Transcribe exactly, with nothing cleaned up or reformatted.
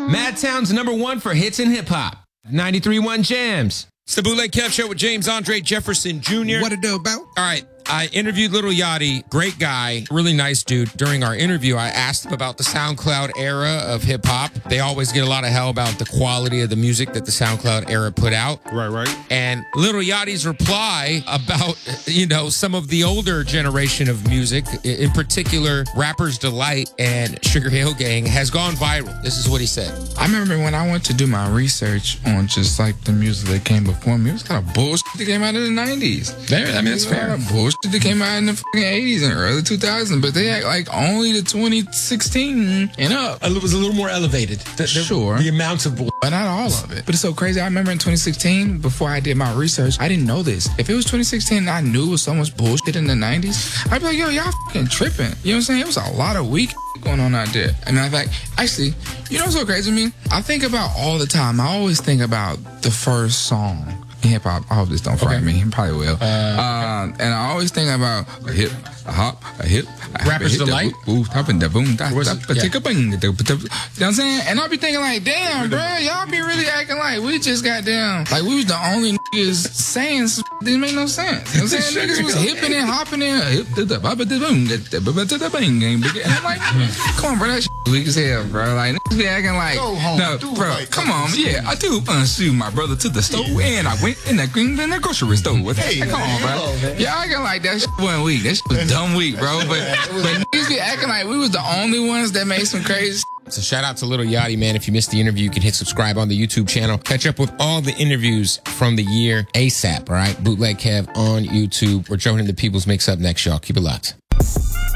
Madtown's number one for hits and hip hop. ninety-three point one Jams. It's the Bootleg Kev Show with James Andre Jefferson Junior What it do about? All right. I interviewed Little Yachty, great guy, really nice dude. During our interview, I asked him about the SoundCloud era of hip hop. They always get a lot of hell about the quality of the music that the SoundCloud era put out. Right, right. And Little Yachty's reply about, you know, some of the older generation of music, in particular, Rapper's Delight and Sugar Hill Gang, has gone viral. This is what he said. I remember when I went to do my research on just like the music that came before me, it was kind of bullshit that came out in the nineties. There, I mean, that's fair. Bullshit that came out in the fucking eighties and early two thousands, but they act like only the twenty sixteen and up. It was a little more elevated. The, the, Sure. The amounts of bull. But not all of it. But it's so crazy. I remember in twenty sixteen, before I did my research, I didn't know this. If it was twenty sixteen and I knew it was so much bullshit in the nineties, I'd be like, yo, y'all fucking tripping. You know what I'm saying? It was a lot of weak going on out there. As a matter of fact, actually, you know what's so crazy to me? I think about all the time. I always think about the first song in hip hop. I hope this don't frighten me. It probably will. Uh, um, and I always think about a hip, a hop, a hip, a Rapper's hip, Delight? Ooh, top and the boom, da, Was da, it? ba, Yeah. ticka, bing, da, ba, da. You know what I'm saying? And I be thinking like, damn, bro, y'all be really acting like we just got down. Like we was the only niggas saying some shit didn't make no sense. You know what I'm saying? Niggas was hipping and hopping in. Hip, da, da, ba, ba, da, boom, da, da, ba, ba, da, da, bing, gang, bing. And I'm like, come on, bro, that shit weak as hell, bro. Like niggas be acting like, Go home, no, do bro, right, come on, yeah, I do unshoe my brother to the store, and I went in that green in the grocery store with Hey, Come on, bro. Y'all acting like that shit wasn't weak. That shit was dumb weak, bro. But but niggas be acting like we was the only ones that made some crazy shit. So shout out to Little Yachty, man. If you missed the interview, you can hit subscribe on the YouTube channel. Catch up with all the interviews from the year ASAP, all right? Bootleg Kev on YouTube. We're jumping into People's Mix Up next, y'all. Keep it locked.